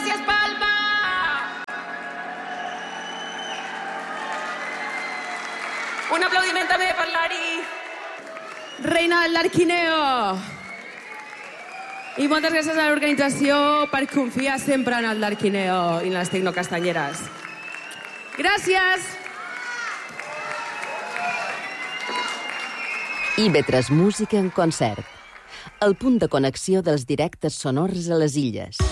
gràcies, Palma! Un aplaudiment també per l'Ari. Reina de l'Arquineo. I moltes gràcies a l'organització per confiar sempre en el d'Arquineo i en les Tecnocastanyeres. Gràcies! IB3 Música en concert. El punt de connexió dels directes sonors a les illes.